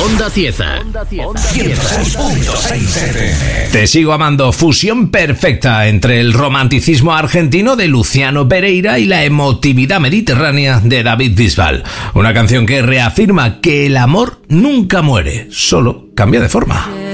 Onda Cieza. 106.6 FM. Te sigo amando. Fusión perfecta entre el romanticismo argentino de Luciano Pereira y la emotividad mediterránea de David Bisbal. Una canción que reafirma que el amor nunca muere, solo cambia de forma.